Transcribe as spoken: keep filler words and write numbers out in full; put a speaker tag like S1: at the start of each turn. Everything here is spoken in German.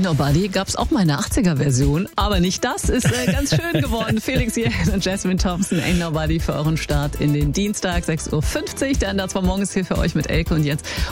S1: Nobody gab es auch mal eine achtziger-Version, aber nicht das ist äh, ganz schön geworden. Felix Jähn und Jasmine Thompson, Ain't Nobody für euren Start in den Dienstag, sechs Uhr fünfzig. Der Ansatz von morgens hier für euch mit Elke und Jens.